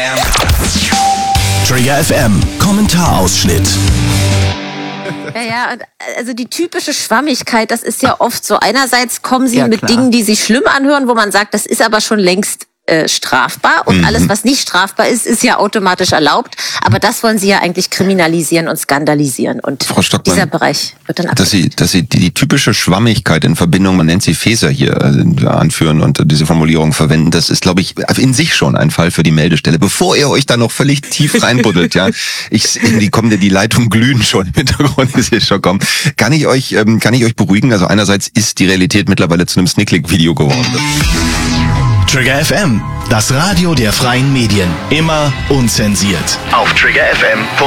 Trigger FM, Kommentarausschnitt. Ja, also die typische Schwammigkeit, das ist ja oft so. Einerseits kommen sie mit klar. Dingen, die sich schlimm anhören, wo man sagt, das ist aber schon längst strafbar. Und alles, was nicht strafbar ist, ist ja automatisch erlaubt. Aber das wollen sie ja eigentlich kriminalisieren und skandalisieren. Und Frau Stockmann, dieser Bereich wird dann dass Sie die typische Schwammigkeit in Verbindung mit Nancy Faeser hier anführen und diese Formulierung verwenden, das ist, glaube ich, in sich schon ein Fall für die Meldestelle. Bevor ihr euch da noch völlig tief reinbuddelt, ja, die Leitungen glühen schon im Hintergrund, ist jetzt schon kommen. Kann ich euch beruhigen? Also einerseits ist die Realität mittlerweile zu einem Snicklick-Video geworden. Trigger FM, das Radio der freien Medien. Immer unzensiert. Auf triggerfm.de